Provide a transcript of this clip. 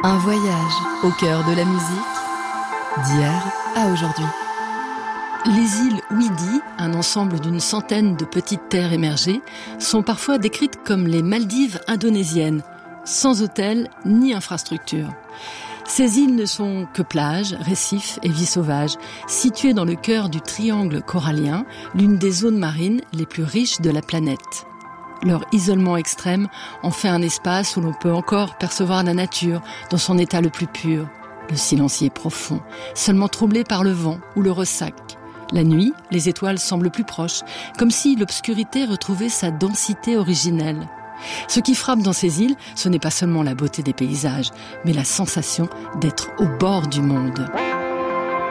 Un voyage au cœur de la musique, d'hier à aujourd'hui. Les îles Ouidi, un ensemble d'une centaine de petites terres émergées, sont parfois décrites comme les Maldives indonésiennes, sans hôtel ni infrastructure. Ces îles ne sont que plages, récifs et vie sauvage, situées dans le cœur du triangle corallien, l'une des zones marines les plus riches de la planète. Leur isolement extrême en fait un espace où l'on peut encore percevoir la nature dans son état le plus pur. Le silence y est profond, seulement troublé par le vent ou le ressac. La nuit, les étoiles semblent plus proches, comme si l'obscurité retrouvait sa densité originelle. Ce qui frappe dans ces îles, ce n'est pas seulement la beauté des paysages, mais la sensation d'être au bord du monde.